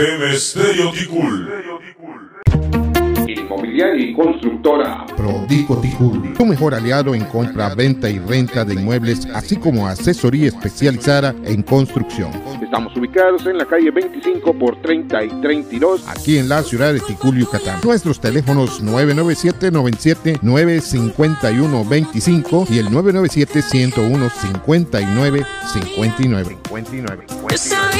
Estéreo Ticul. Inmobiliaria y constructora Prodico Ticul, tu mejor aliado en compra, venta y renta de inmuebles, así como asesoría especializada en construcción. Estamos ubicados en la calle 25 por 30 y 32, aquí en la ciudad de Ticul, Yucatán. Nuestros teléfonos 997-97-951-25 y el 997-101-59-59.